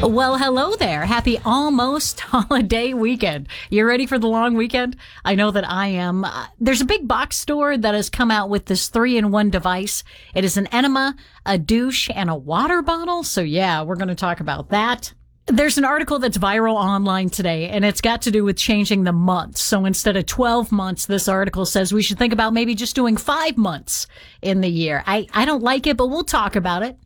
Well, hello there. Happy almost holiday weekend. You ready for the long weekend? I know that I am. There's a big box store that has come out with this 3-in-1 device. It is an enema, a douche, and a water bottle. So yeah, we're going to talk about that. There's an article that's viral online today, and it's got to do with changing the months. So instead of 12 months, this article says we should think about maybe just doing 5 months in the year. I don't like it, but we'll talk about it.